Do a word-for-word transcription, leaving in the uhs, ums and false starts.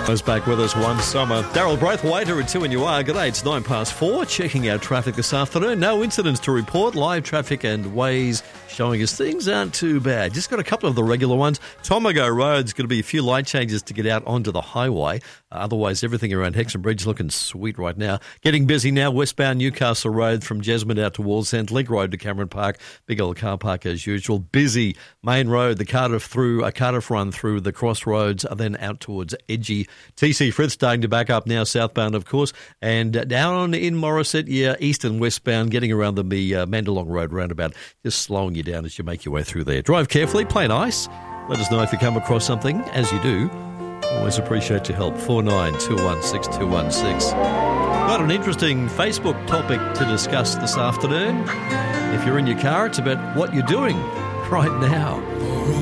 Was back with us one summer. Daryl Braithwaite at two and you are. Good day, it's nine past four. Checking our traffic this afternoon. No incidents to report. Live traffic and ways showing us things aren't too bad. Just got a couple of the regular ones. Tomago Road's going to be a few light changes to get out onto the highway. Uh, otherwise, everything around Hexham Bridge looking sweet right now. Getting busy now. Westbound Newcastle Road from Jesmond out to Wallsend. Link Road to Cameron Park. Big old car park as usual. Busy. Main Road, the Cardiff through, a Cardiff run through the crossroads, and then out towards Edgy. T C Frith starting to back up now, southbound, of course. And down in Morisset, yeah, east and westbound, getting around the, the uh, Mandalong Road roundabout, just slowing you down as you make your way through there. Drive carefully, play nice. Let us know if you come across something, as you do. Always appreciate your help. four nine two one six two one six. Got an interesting Facebook topic to discuss this afternoon. If you're in your car, it's about what you're doing right now.